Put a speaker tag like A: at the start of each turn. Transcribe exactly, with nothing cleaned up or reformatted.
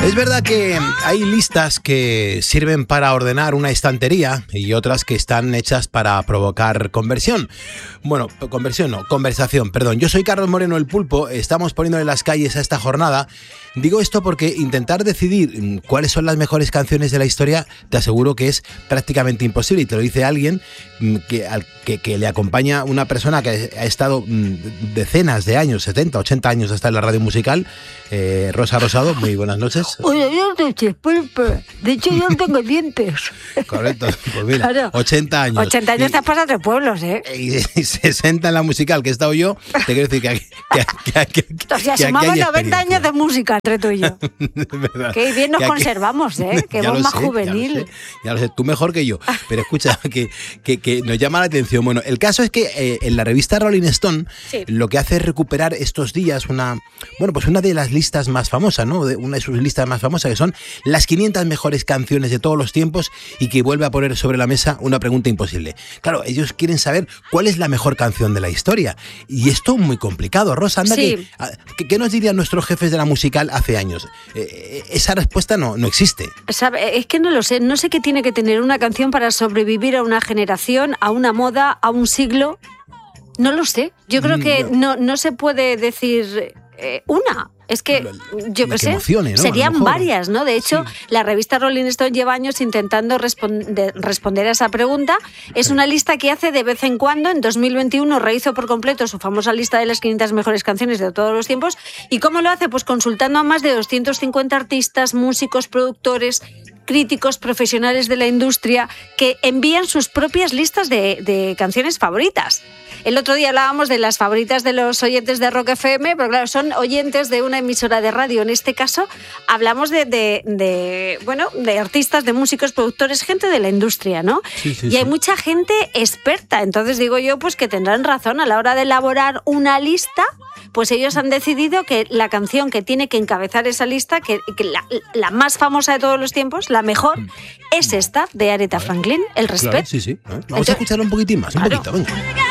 A: Es verdad que hay listas que sirven para ordenar una estantería y otras que están hechas para provocar conversión. Bueno, conversión no, conversación, perdón. Yo soy Carlos Moreno el Pulpo, estamos poniéndole las calles a esta jornada. Digo esto porque intentar decidir cuáles son las mejores canciones de la historia, te aseguro que es prácticamente imposible. Y te lo dice alguien que, al, que, que le acompaña una persona que ha estado decenas de años, setenta, ochenta años hasta en la radio musical. Eh, Rosa Rosado, muy buenas noches.
B: Buenas noches, Pulpo. De hecho, yo no tengo dientes.
A: Correcto, pues mira,
B: Claro.
A: ochenta años.
B: ochenta años
A: y,
B: te has pasado tres pueblos, ¿eh?
A: Y, y sesenta en la musical que he estado yo, te quiero decir que aquí, que, que, que, que,
B: O sea,
A: que
B: sumamos
A: aquí hay
B: noventa años de música entre tú y yo.
A: verdad.
B: Qué bien nos
A: Que aquí-
B: conservamos, ¿eh? Qué
A: Ya
B: voz
A: lo
B: más
A: sé, Ya
B: juvenil.
A: lo, sé, ya lo sé, tú mejor que yo. Pero escucha, que, que, que nos llama la atención. Bueno, el caso es que eh, en la revista Rolling Stone
B: Sí.
A: lo que hace es recuperar estos días una, bueno, pues una de las listas más famosas, ¿no? De una de sus listas más famosas, que son las quinientas mejores canciones de todos los tiempos, y que vuelve a poner sobre la mesa una pregunta imposible. Claro, ellos quieren saber cuál es la mejor canción de la historia. Y esto es muy complicado. Rosa, anda,
B: Sí.
A: que, a- que- ¿qué nos dirían nuestros jefes de la musical hace años? Eh, esa respuesta no, no existe.
B: Sabe, es que no lo sé, no sé qué tiene que tener una canción para sobrevivir a una generación, a una moda, a un siglo. No lo sé. Yo creo
A: Mm,
B: que
A: ya.
B: no, no se puede decir eh, una. Es que,
A: La-
B: yo
A: la
B: qué
A: que
B: sé,
A: emocione, ¿no? A lo
B: serían
A: mejor.
B: varias, ¿no? De hecho,
A: Sí.
B: la revista Rolling Stone lleva años intentando responde- responder a esa pregunta. Es una lista que hace de vez en cuando. En dos mil veintiuno rehizo por completo su famosa lista de las quinientas mejores canciones de todos los tiempos. ¿Y cómo lo hace? Pues consultando a más de doscientos cincuenta artistas, músicos, productores, críticos, profesionales de la industria, que envían sus propias listas de, de canciones favoritas. El otro día hablábamos de las favoritas de los oyentes de Rock F M, pero claro, son oyentes de una emisora de radio. En este caso, hablamos de, de, de, bueno, de artistas, de músicos, productores, gente de la industria, ¿no?
A: Sí, sí,
B: y hay
A: sí.
B: mucha gente experta. Entonces digo yo, pues que tendrán razón a la hora de elaborar una lista. Pues ellos han decidido que la canción que tiene que encabezar esa lista, que, que la, la más famosa de todos los tiempos, la mejor, es esta, de Aretha Franklin, El Respect.
A: Claro, sí, sí. ¿eh? Vamos
B: Entonces-
A: a escucharlo un poquitín más, un
B: Claro.
A: poquito, venga.